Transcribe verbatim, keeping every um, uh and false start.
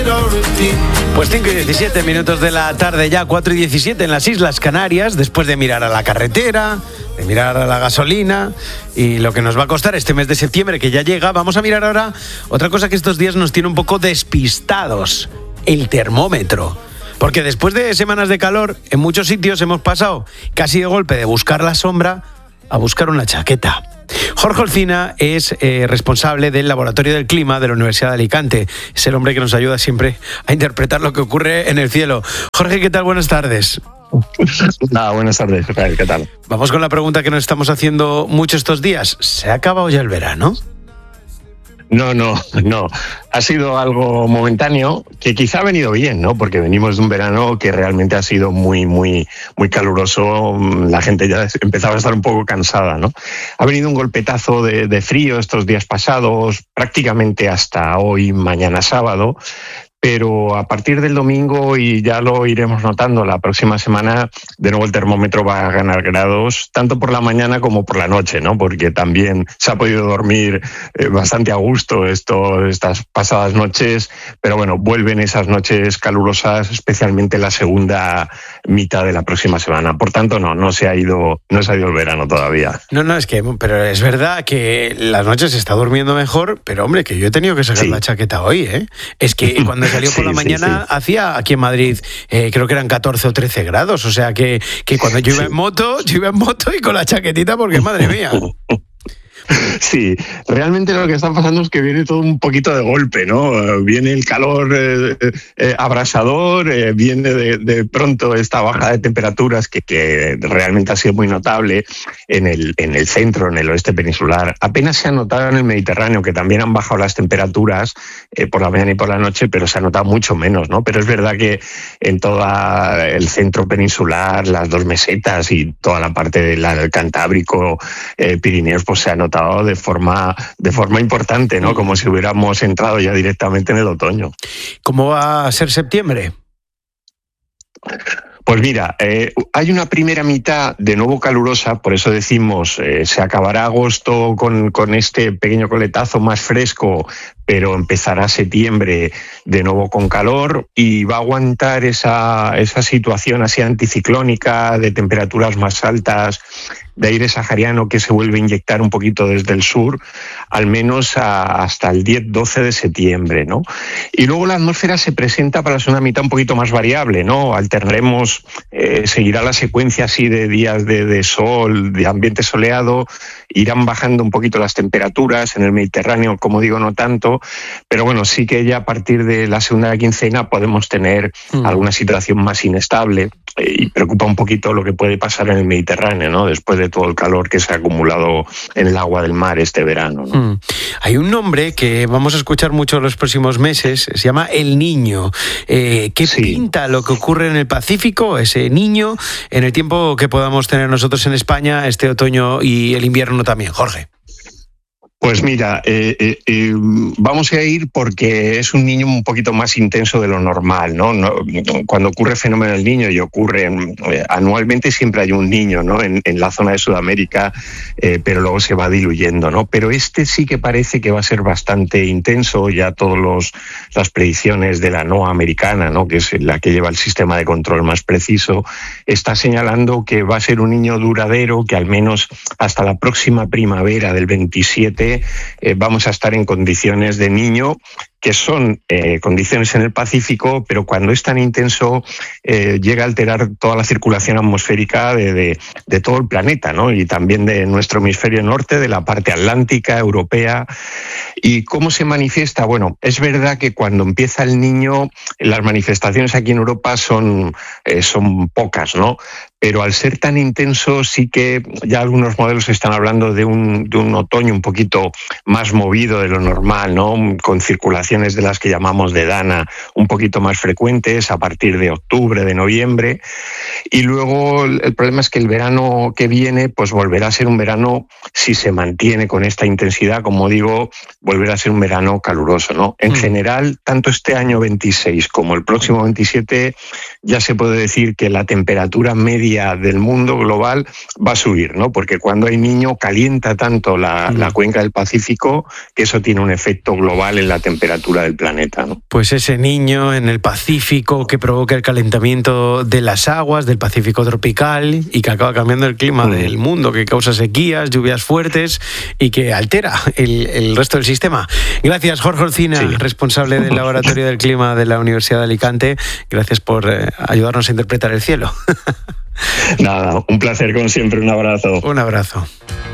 Pues cinco y diecisiete minutos de la tarde ya, cuatro y diecisiete en las Islas Canarias, después de mirar a la carretera, de mirar a la gasolina y lo que nos va a costar este mes de septiembre que ya llega, vamos a mirar ahora otra cosa que estos días nos tiene un poco despistados, el termómetro. Porque después de semanas de calor, en muchos sitios hemos pasado casi de golpe de buscar la sombra a buscar una chaqueta. Jorge Olcina es eh, responsable del Laboratorio del Clima de la Universidad de Alicante. Es el hombre que nos ayuda siempre a interpretar lo que ocurre en el cielo. Jorge, ¿qué tal? Buenas tardes. Nada, buenas tardes, ¿qué tal? Vamos con la pregunta que nos estamos haciendo mucho estos días. ¿Se ha acabado ya el verano? No, no, no. Ha sido algo momentáneo que quizá ha venido bien, ¿no? Porque venimos de un verano que realmente ha sido muy, muy, muy caluroso. La gente ya empezaba a estar un poco cansada, ¿no? Ha venido un golpetazo de, de frío estos días pasados, prácticamente hasta hoy, mañana sábado. Pero a partir del domingo, y ya lo iremos notando la próxima semana, de nuevo el termómetro va a ganar grados, tanto por la mañana como por la noche, ¿no? Porque también se ha podido dormir eh, bastante a gusto esto, estas pasadas noches, pero bueno, vuelven esas noches calurosas, especialmente la segunda mitad de la próxima semana. Por tanto, no, no se ha ido, no se ha ido el verano todavía. No, no, es que, pero es verdad que las noches se está durmiendo mejor, pero hombre, que yo he tenido que sacar sí. la chaqueta hoy, ¿eh? Es que cuando salió por sí, la mañana, sí, sí. hacía aquí en Madrid, eh, creo que eran catorce o trece grados, o sea que, que cuando yo iba sí. en moto, yo iba en moto y con la chaquetita porque madre mía. Sí, realmente lo que está pasando es que viene todo un poquito de golpe, ¿no? Viene el calor eh, eh, abrasador, eh, viene de, de pronto esta baja de temperaturas que, que realmente ha sido muy notable en el, en el centro, en el oeste peninsular. Apenas se ha notado en el Mediterráneo, que también han bajado las temperaturas eh, por la mañana y por la noche, pero se ha notado mucho menos, ¿no? Pero es verdad que en todo el centro peninsular, las dos mesetas y toda la parte del Cantábrico, eh, Pirineos, pues se ha notado de forma, de forma importante, ¿no? Como si hubiéramos entrado ya directamente en el otoño. ¿Cómo va a ser septiembre? Pues mira, eh, hay una primera mitad de nuevo calurosa, por eso decimos, eh, se acabará agosto con, con este pequeño coletazo más fresco, pero empezará septiembre de nuevo con calor y va a aguantar esa, esa situación así anticiclónica de temperaturas más altas, de aire sahariano que se vuelve a inyectar un poquito desde el sur, al menos a, hasta el diez doce de septiembre, ¿no? Y luego la atmósfera se presenta para la segunda mitad un poquito más variable, ¿no? Alternaremos, eh, seguirá la secuencia así de días de, de sol, de ambiente soleado, irán bajando un poquito las temperaturas en el Mediterráneo, como digo, no tanto, pero bueno, sí que ya a partir de la segunda quincena podemos tener mm. alguna situación más inestable eh, y preocupa un poquito lo que puede pasar en el Mediterráneo, ¿no? Después de todo el calor que se ha acumulado en el agua del mar este verano, ¿no? Mm. Hay un nombre que vamos a escuchar mucho en los próximos meses, se llama El Niño. Eh, ¿Qué sí. pinta lo que ocurre en el Pacífico, ese niño, en el tiempo que podamos tener nosotros en España este otoño y el invierno también, Jorge? Pues mira, eh, eh, eh, vamos a ir porque es un niño un poquito más intenso de lo normal, ¿no? no cuando ocurre el fenómeno del niño y ocurre eh, anualmente siempre hay un niño, ¿no? En, en la zona de Sudamérica, eh, pero luego se va diluyendo, ¿no? Pero este sí que parece que va a ser bastante intenso, ya todas los las predicciones de la NOAA americana, ¿no? Que es la que lleva el sistema de control más preciso, está señalando que va a ser un niño duradero, que al menos hasta la próxima primavera del veintisiete Eh, vamos a estar en condiciones de niño, que son eh, condiciones en el Pacífico, pero cuando es tan intenso eh, llega a alterar toda la circulación atmosférica de, de, de todo el planeta, ¿no? Y también de nuestro hemisferio norte, de la parte atlántica, europea. ¿Y cómo se manifiesta? Bueno, es verdad que cuando empieza el niño, las manifestaciones aquí en Europa son, eh, son pocas, ¿no? Pero al ser tan intenso sí que ya algunos modelos están hablando de un, de un otoño un poquito más movido de lo normal, ¿no? Con circulaciones de las que llamamos de dana un poquito más frecuentes a partir de octubre, de noviembre. Y luego el problema es que el verano que viene pues volverá a ser un verano, si se mantiene con esta intensidad, como digo, volverá a ser un verano caluroso, ¿no? En mm. general, tanto este año veintiséis como el próximo veintisiete, ya se puede decir que la temperatura media del mundo global va a subir, ¿no? Porque cuando hay niño calienta tanto la, mm. la cuenca del Pacífico que eso tiene un efecto global en la temperatura del planeta, ¿no? Pues ese niño en el Pacífico que provoca el calentamiento de las aguas del Pacífico tropical y que acaba cambiando el clima mm. del mundo, que causa sequías, lluvias fuertes y que altera el, el resto del sistema. Gracias, Jorge Olcina, sí. responsable del Laboratorio del Clima de la Universidad de Alicante. Gracias por eh, ayudarnos a interpretar el cielo. Nada, un placer como siempre, un abrazo. Un abrazo.